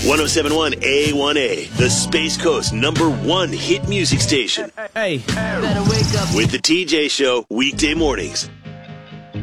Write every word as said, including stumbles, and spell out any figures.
oh seven point one A one A, the Space Coast number one hit music station. Hey, Better wake up. With the T J Show, weekday mornings